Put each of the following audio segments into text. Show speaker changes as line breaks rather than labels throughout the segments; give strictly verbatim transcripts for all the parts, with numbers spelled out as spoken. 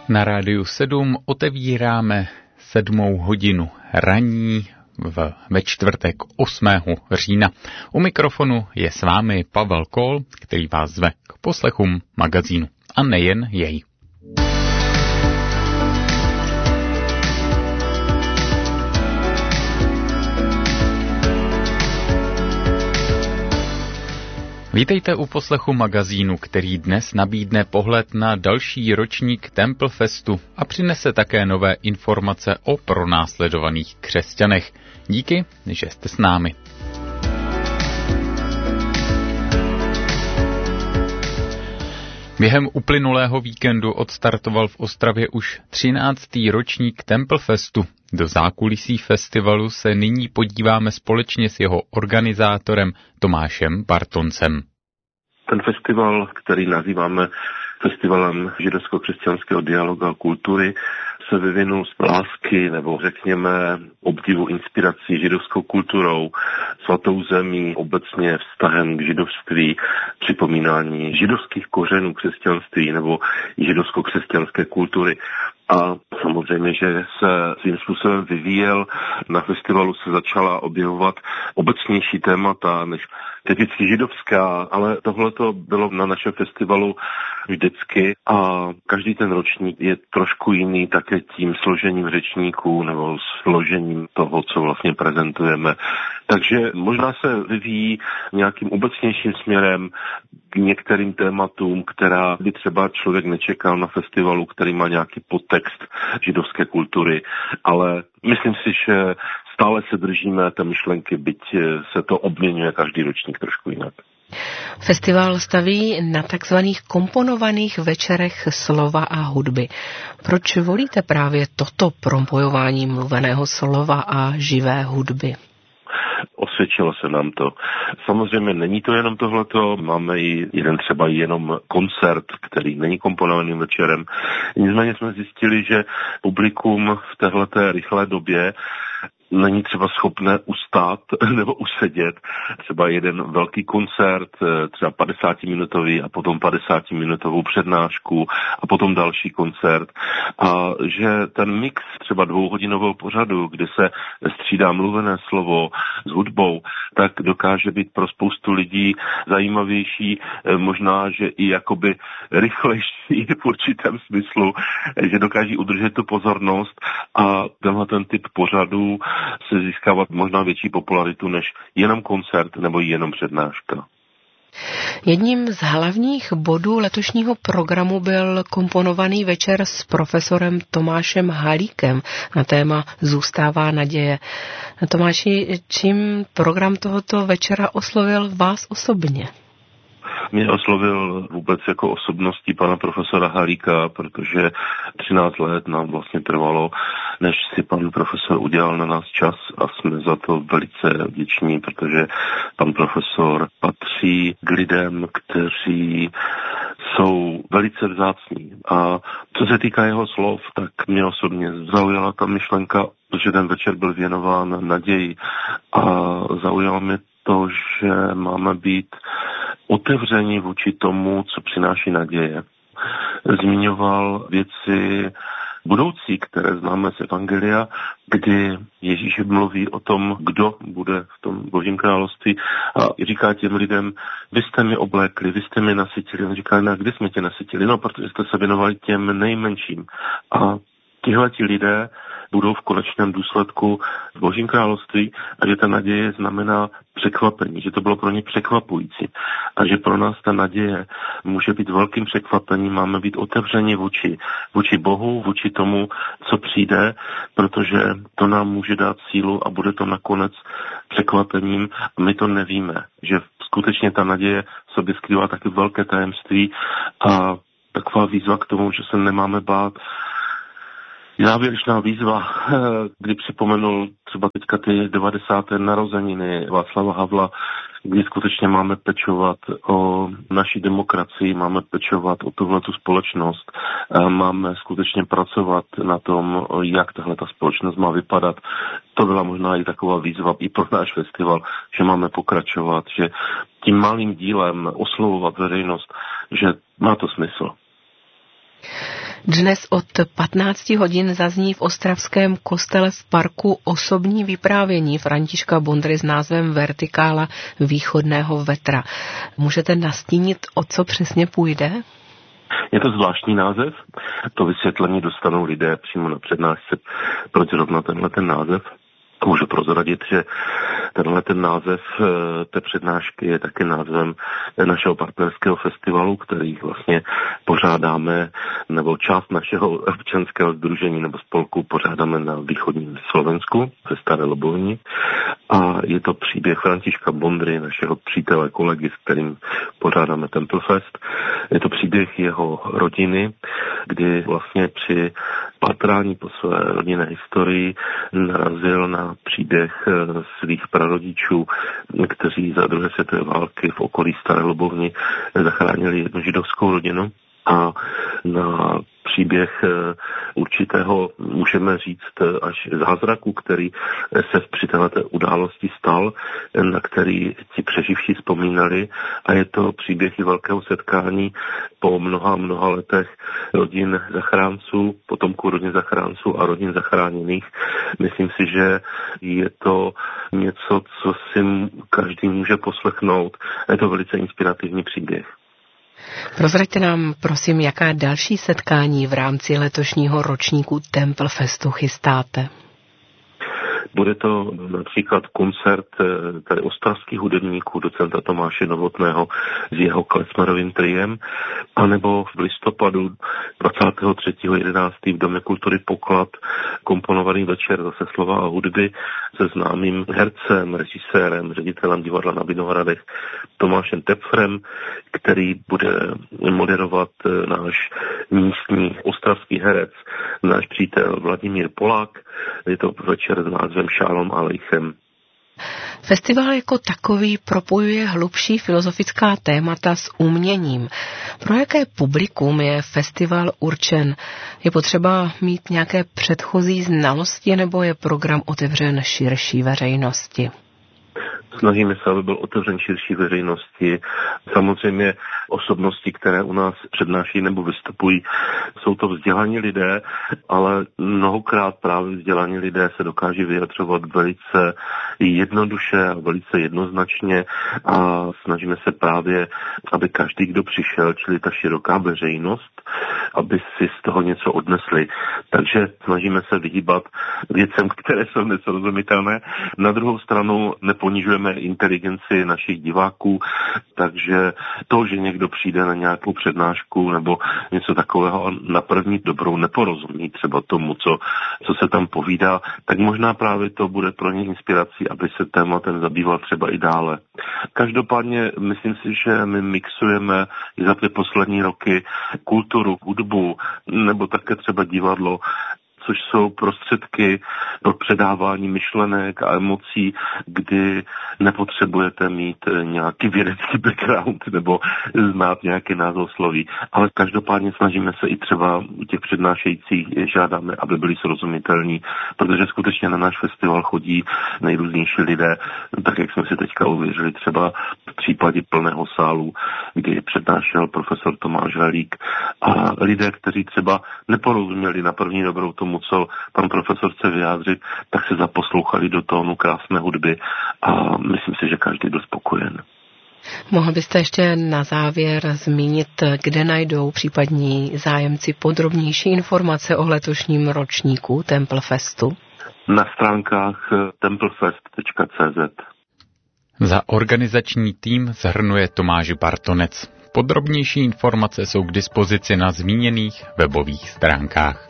Na Rádiu sedm otevíráme sedmou hodinu ranní v, ve čtvrtek osmého října. U mikrofonu je s vámi Pavel Kol, který vás zve k poslechům magazínu. A nejen jej. Vítejte u poslechu magazínu, který dnes nabídne pohled na další ročník Templefestu a přinese také nové informace o pronásledovaných křesťanech. Díky, že jste s námi. Během uplynulého víkendu odstartoval v Ostravě už třináctý ročník Templefestu. Do zákulisí festivalu se nyní podíváme společně s jeho organizátorem Tomášem Bartoncem.
Ten festival, který nazýváme festivalem židovsko-křesťanského dialogu a kultury, se vyvinul z lásky nebo řekněme obdivu inspirací židovskou kulturou, svatou zemí, obecně vztahem k židovství, připomínání židovských kořenů křesťanství nebo židovsko-křesťanské kultury. A samozřejmě, že se svým způsobem vyvíjel. Na festivalu se začala objevovat obecnější témata než typicky židovská, ale tohleto bylo na našem festivalu vždycky a každý ten ročník je trošku jiný také tím složením řečníků nebo složením toho, co vlastně prezentujeme. Takže možná se vyvíjí nějakým obecnějším směrem k některým tématům, která by třeba člověk nečekal na festivalu, který má nějaký podtext židovské kultury, ale myslím si, že stále se držíme té myšlenky, byť se to obměňuje každý ročník trošku jinak.
Festival staví na takzvaných komponovaných večerech slova a hudby. Proč volíte právě toto propojování mluveného slova a živé hudby?
Osvědčilo se nám to. Samozřejmě není to jenom tohleto, máme i jeden třeba jenom koncert, který není komponovaným večerem. Nicméně jsme zjistili, že publikum v téhleté rychlé době není třeba schopné ustát nebo usedět. Třeba jeden velký koncert, třeba padesátiminutový a potom padesátiminutovou přednášku a potom další koncert. A že ten mix třeba dvouhodinového pořadu, kdy se střídá mluvené slovo s hudbou, tak dokáže být pro spoustu lidí zajímavější, možná, že i jakoby rychlejší v určitém smyslu, že dokáží udržet tu pozornost a tenhle ten typ pořadu se získávat možná větší popularitu než jenom koncert nebo jenom přednáška.
Jedním z hlavních bodů letošního programu byl komponovaný večer s profesorem Tomášem Halíkem na téma Zůstává naděje. Tomáši, čím program tohoto večera oslovil vás osobně?
Mě oslovil vůbec jako osobností pana profesora Halíka, protože třináct let nám vlastně trvalo, než si pan profesor udělal na nás čas a jsme za to velice vděční, protože pan profesor patří k lidem, kteří jsou velice vzácní. A co se týká jeho slov, tak mě osobně zaujala ta myšlenka, že ten večer byl věnován naději a zaujalo mě to, že máme být otevření vůči tomu, co přináší naděje. Zmiňoval věci budoucí, které známe z Evangelia, kdy Ježíš mluví o tom, kdo bude v tom Božím království a říká těm lidem, vy jste mi oblékli, vy jste mi nasytili. On říká, no, kdy jsme tě nasytili? No, protože jste se věnovali těm nejmenším. A tihleti lidé budou v konečném důsledku v Božím království a že ta naděje znamená překvapení, že to bylo pro ně překvapující a že pro nás ta naděje může být velkým překvapením, máme být otevřeni vůči, vůči Bohu, vůči tomu, co přijde, protože to nám může dát sílu a bude to nakonec překvapením a my to nevíme, že skutečně ta naděje v sobě skrývá taky velké tajemství a taková výzva k tomu, že se nemáme bát. Závěrečná výzva, kdy připomenul třeba teďka ty devadesáté narozeniny Václava Havla, kdy skutečně máme pečovat o naší demokracii, máme pečovat o tuhletu společnost, máme skutečně pracovat na tom, jak tahle ta společnost má vypadat. To byla možná i taková výzva i pro náš festival, že máme pokračovat, že tím malým dílem oslovovat veřejnost, že má to smysl.
Dnes od patnácti hodin zazní v ostravském kostele v parku osobní vyprávění Františka Bondry s názvem Vertikála východného vetra. Můžete nastínit, o co přesně půjde?
Je to zvláštní název. To vysvětlení dostanou lidé přímo na přednášce, proč zrovna tenhle ten název. Můžu prozradit, že tenhle ten název té přednášky je také názvem našeho partnerského festivalu, který vlastně pořádáme, nebo část našeho občanského sdružení nebo spolku pořádáme na východním Slovensku, ve Staré Lobovni. A je to příběh Františka Bondry, našeho přítele, kolegy, s kterým pořádáme Templefest. Je to příběh jeho rodiny, kdy vlastně při patrání po své rodinné historii narazil na příběh svých prarodičů, kteří za druhé světové války v okolí Staré Lobovny zachránili jednu židovskou rodinu. A na příběh určitého, můžeme říct, až zázraku, který se při této události stal, na který ti přeživší vzpomínali, a je to příběh i velkého setkání po mnoha, mnoha letech rodin zachránců, potomků rodin zachránců a rodin zachráněných. Myslím si, že je to něco, co si každý může poslechnout. Je to velice inspirativní příběh.
Prozraďte nám, prosím, jaká další setkání v rámci letošního ročníku Templefestu chystáte?
Bude to například koncert tady ostravských hudebníků, docenta Tomáše Novotného s jeho klezmerovým triem, anebo v listopadu dvacátého třetího jedenáctého v Domě kultury Poklad komponovaný večer zase slova a hudby se známým hercem, režisérem, ředitelem divadla na Vinohradech Tomášem Tepfrem, který bude moderovat náš místní ostravský herec, náš přítel Vladimír Polák. Je to večer s názvem Šálom Aleichem.
Festival jako takový propojuje hlubší filozofická témata s uměním. Pro jaké publikum je festival určen? Je potřeba mít nějaké předchozí znalosti, nebo je program otevřen širší veřejnosti?
Snažíme se, aby byl otevřen širší veřejnosti. Samozřejmě osobnosti, které u nás přednáší nebo vystupují, jsou to vzdělaní lidé, ale mnohokrát právě vzdělaní lidé se dokáží vyjadřovat velice jednoduše a velice jednoznačně a snažíme se právě, aby každý, kdo přišel, čili ta široká veřejnost, aby si z toho něco odnesli. Takže snažíme se vyhýbat věcem, které jsou nesrozumitelné. Na druhou stranu neponižujeme inteligenci našich diváků, takže to, že někdo přijde na nějakou přednášku nebo něco takového a na první dobrou neporozumí třeba tomu, co, co se tam povídá, tak možná právě to bude pro ně inspirací, aby se tématem zabýval třeba i dále. Každopádně myslím si, že my mixujeme i za ty poslední roky kulturu, hudbu nebo také třeba divadlo, což jsou prostředky pro předávání myšlenek a emocí, kdy nepotřebujete mít nějaký vědecký background nebo znát nějaké názvosloví. Ale každopádně snažíme se i třeba u těch přednášejících, žádáme, aby byli srozumitelní, protože skutečně na náš festival chodí nejrůznější lidé, tak jak jsme si teďka uvěřili třeba v případě plného sálu, kdy přednášel profesor Tomáš Halík a lidé, kteří třeba neporozuměli na první dobrou tomu, co pan profesor chce vyjádřit, tak se zaposlouchali do tónu krásné hudby a myslím si, že každý byl spokojen.
Mohl byste ještě na závěr zmínit, kde najdou případní zájemci podrobnější informace o letošním ročníku Templefestu?
Na stránkách templefest tečka cé zet.
Za organizační tým shrnuje Tomáš Bartonec. Podrobnější informace jsou k dispozici na zmíněných webových stránkách.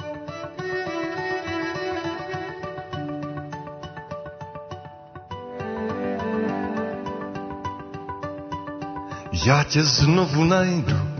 Já tě znovu najdu